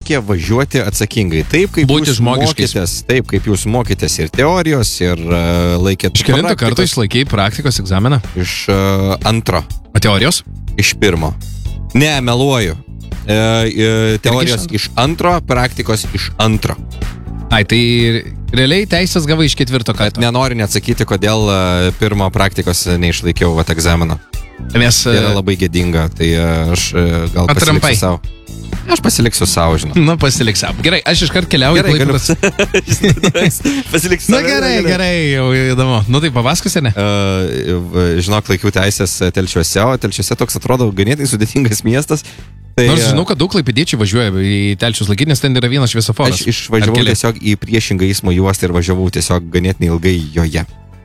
reikia važiuoti atsakingai. Taip, kaip jūs mokytės ir teorijos, ir laikėt... Iš kelinto karto išlaikei praktikos egzaminą? Iš antro. O teorijos? Iš pirmo. Ne, meluoju. Teorijos iš antro, praktikos iš antro. Ai, tai realiai teisės gavai iš ketvirto karto. Nenoriu neatsakyti, kodėl pirmo praktikos neišlaikiau egzamino. Nes yra labai gėdinga, tai aš gal pasiliksiu savo. Aš pasiliksiu savo, žinau. Nu, pasiliksiu savo. Gerai, aš iškart keliauju. Pasiliksiu savo. Na gerai, jau įdomu. Nu tai papasakosi, ne? Žinok, laikiau teisės Telšiuose, o Telšiuose toks atrodo ganėtinai sudėtingas miestas. Nors žinau, kad daug klaipėdiečių važiuoja į Telšius laikyti, nes ten yra vienas šviesoforas. Aš išvažiavau tiesiog į priešingą eismo juostą ir važiavau tiesiog ganėtinai ilgai joje.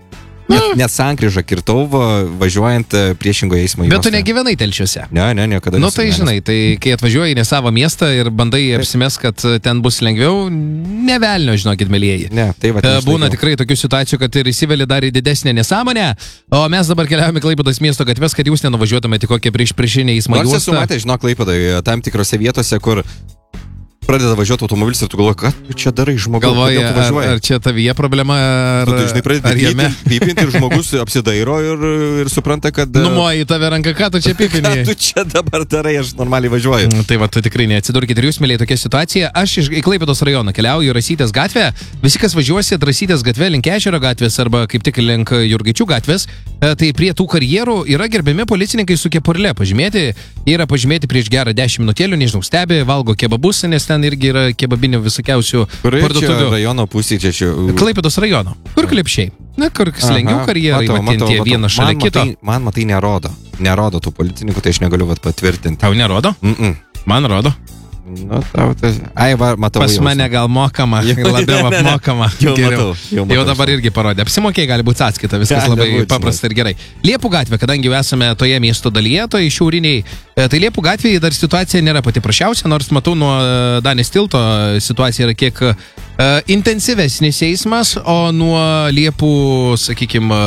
Net sankryžą kirtau važiuojant priešingoje eismo juostą. Bet tu negyvenai Telšiuose? Ne, niekada. Nu tai žinai, tai kai atvažiuoji į nesavą miestą ir bandai apsimes, kad ten bus lengviau, nevelnio, žinokit, mėlyjeji. Ne, tai va. Būna tikrai tokių situacijų, kad ir įsiveli dar į didesnę nesąmonę, o mes dabar keliavome Klaipėdos miesto gatves, kad jūs nenuvažiuotumėte kokią priešinę eismo juostą. Nors esu matęs, žinok, Klaipėdoje tam tikrose vietose, kur pradeda važiuoti automobilis ir tu galvoji, ką tu čia darai, žmogus, galvoji, ar čia tavyje problema, ar žinai, pradedi pipinti ir žmogus apsidairo ir supranta, kad... Numoji tave ranką, ką tu čia pipini? Ką tu čia dabar darai, aš normaliai važiuoju. Tai va, tu tikrai neatsidurkit ir jūs, mėlyje, tokia situacija. Aš į Klaipėdos rajoną keliauju į Rasytės gatvę. Visi, kas važiuosit Rasytės gatvę link Ežero gatvės arba kaip tik link Jurgaičių gatvės, tai prie tų karjerų yra gerbiami policininkai su kepurle pažymėti. Jie yra pažymėti prieš gerą 10 minutėlių, nežinau, stebi, valgo kebabus, nes ten irgi yra kebabinių visokiausių parduotuvių. Kur čia rajono pusė čia? Klaipėdos rajono. Kur Klepšiai? Na, kur slengių karjerai, tie vienas šalia kito. Man matai nerodo tų policininkų, tai aš negaliu patvirtinti. Tau nerodo? Man rodo. Nu, tau tai... Ai, va, matau. Pas mane gal mokama, labiau apmokama. Jau dabar irgi parodė. Apsimokėjai gali būti atskaita, viskas labai paprasta ir gerai. Liepų gatvė, kadangi jau esame toje miesto dalyje, toje šiauriniai, tai Liepų gatvėje dar situacija nėra pati prašiausia, nors matau nuo Danės tilto situacija yra kiek intensyvesnis eismas, o nuo Liepų, sakykime,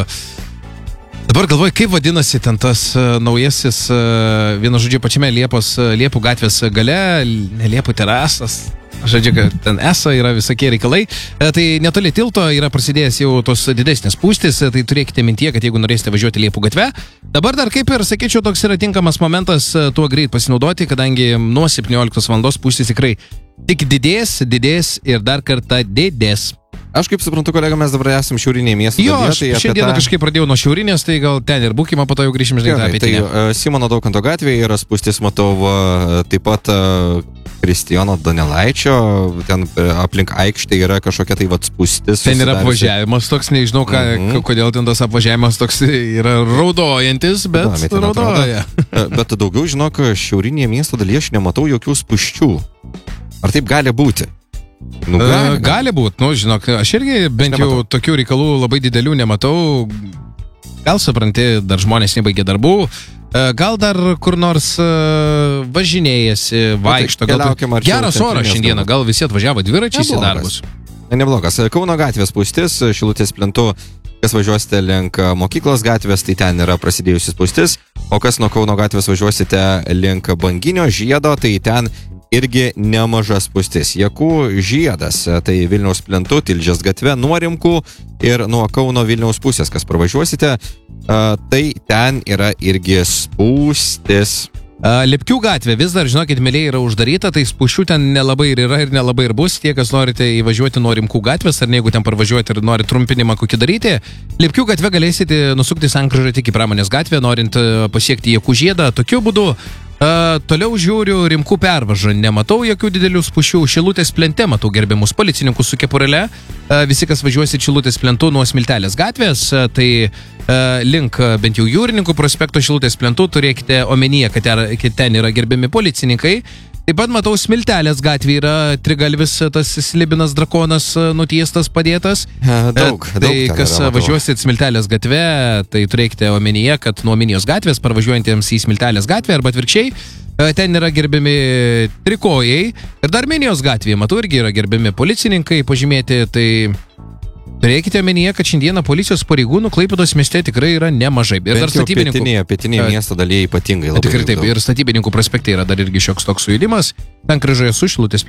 dabar galvoju, kaip vadinasi ten tas naujasis, vienu žodžiu, pačiame Liepų gatvės gale, ne Liepų terasas, žodžiu, kad ten yra visokie reikalai. Tai netoli tilto yra prasidėjęs jau tos didesnės spūstis, tai turėkite mintyje, kad jeigu norėsite važiuoti Liepų gatve, dabar dar kaip ir, sakyčiau, toks yra tinkamas momentas tuo greit pasinaudoti, kadangi nuo 17 valandos spūstis tikrai tik didės ir dar kartą didės. Aš kaip suprantu, kolega, mes dabar esame šiauriniai miesto dalyje. Jo, aš šiandieną kažkaip pradėjau nuo šiaurinės, tai gal ten ir būkime, po to jau grįšime žinai apie tai. Simono Daukanto gatvėje yra spūstis, matau, taip pat Kristijono Donelaičio, ten aplink aikštę yra kažkokia tai spūstis. Ten yra apvažiavimas toks, nežinau, kodėl ten tas apvažiavimas toks yra raudojantis, bet raudoja. Bet daugiau, žinok, šiaurinėje miesto dalyje aš nematau jokių spūsčių. Ar taip gali būti? Nu, gali būti, žinok, aš irgi bent jau tokių reikalų labai didelių nematau. Gal supranti, dar žmonės nebaigė darbų, gal dar kur nors važinėjasi, vaikšto. Geras oras šiandieną, gal visi atvažiavo dviračiais į darbus. Neblogas. Kauno gatvės spūstis, Šilutės plentu, kas važiuosite link Mokyklos gatvės, tai ten yra prasidėjusi spūstis, o kas nuo Kauno gatvės važiuosite link Banginio žiedo, tai ten irgi nemaža spūstis. Jakų žiedas, tai Vilniaus plentu, Tilžės gatve, nuo Rimkų ir nuo Kauno Vilniaus pusės, kas pravažiuosite, tai ten yra irgi spūstis. Lipkių gatvė vis dar, žinokit, mėlyje yra uždaryta, tai spūsčių ten nelabai ir yra ir nelabai ir bus. Tie, kas norite įvažiuoti nuo Rimkų gatvės, ar jeigu ten parvažiuoti ir nori trumpinimą kokį daryti, Lipkių gatvė galėsite nusukti sankryžą tik į Pramonės gatvę, norint pasiekti Jakų žiedą. Tokiu būdu toliau žiūriu Rimkų pervažą, nematau jokių didelių spūsčių. Šilutės plente matau gerbiamus policininkus su kepurele. Visi, kas važiuosit Šilutės plentu nuo Smiltelės gatvės, tai link bent jau Jūrininkų prospekto Šilutės plentu turėkite omenyje, kad ten yra gerbiami policininkai. Taip pat matau Smiltelės gatvė yra trigalvis tas slibinas drakonas nutiestas padėtas. Daug. Tai kas važiuosit Smiltelės gatve, tai turėkite omenyje, kad nuo Minijos gatvės parvažiuojantiems į Smiltelės gatvę arba atvirkščiai, ten yra gerbiami trikojai ir dar Minijos gatvėje, matau, irgi yra gerbiami policininkai pažymėti, tai turėkite omenyje, kad šiandieną policijos pareigūnų Klaipėdos mieste tikrai yra nemažai. Ir dar statybininkų pietinėje miesto dalyje ypatingai labai. Tikrai taip, ir statybininkų prospekte yra dar irgi šioks toks sujudimas. Sankryžoje su Šilutės plentu.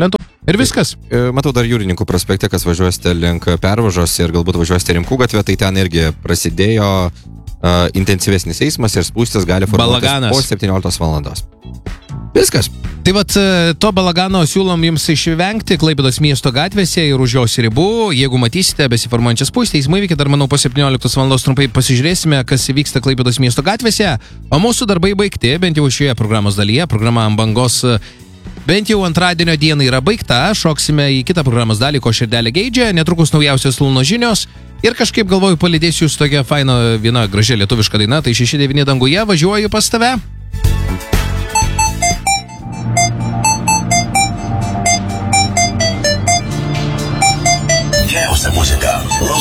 Ir viskas. Matau dar Jūrininkų prospekte, kas važiuosite link Pervažos ir galbūt važiuosite Rimkų gatvę, tai ten irgi prasidėjo intensyvesnis eismas ir spūstis gali formuotis po 17 valandos. Viskas. Tai vat, to balagano siūlom jums išvengti Klaipėdos miesto gatvėse ir už jos ribų. Jeigu matysite besiformuojančią spūstį, eismo įvykį dar, manau, po 17 valandos trumpai pasižiūrėsime, kas vyksta Klaipėdos miesto gatvėse. O mūsų darbai baigti, bent jau šioje programos dalyje. Programa ant bangos bent jau antradienio dieną yra baigta. Šoksime į kitą programos dalį, ko širdelė geidžia. Netrukus naujausios Lūno žinios. Ir kažkaip galvoju, palydėsiu jūs tokia faina viena gražia lietuviška daina. Tai 6-9 danguje, važiuoju pas tave.